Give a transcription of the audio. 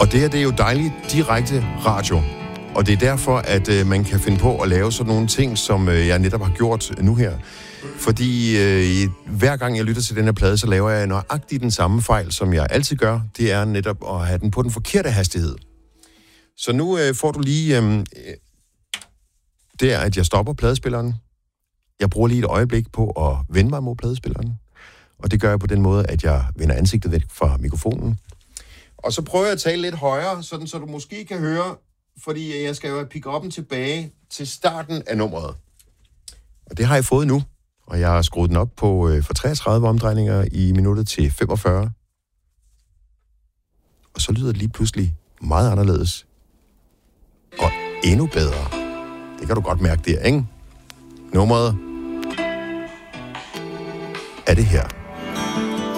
Og det her, det er jo dejligt direkte radio. Og det er derfor, at man kan finde på at lave sådan nogle ting, som jeg netop har gjort nu her. Fordi hver gang jeg lytter til den her plade, så laver jeg nøjagtigt den samme fejl, som jeg altid gør. Det er netop at have den på den forkerte hastighed. Så nu får du lige... det er, at jeg stopper pladespilleren. Jeg bruger lige et øjeblik på at vende mig mod pladespilleren. Og det gør jeg på den måde, at jeg vender ansigtet væk fra mikrofonen. Og så prøver jeg at tale lidt højere, sådan så du måske kan høre, fordi jeg skal jo have pick-up'en tilbage til starten af nummeret. Og det har jeg fået nu, og jeg har skruet den op på fra 33 omdrejninger i minuttet til 45. Og så lyder det lige pludselig meget anderledes. Og endnu bedre. Det kan du godt mærke der, ikke? Nummeret er det her.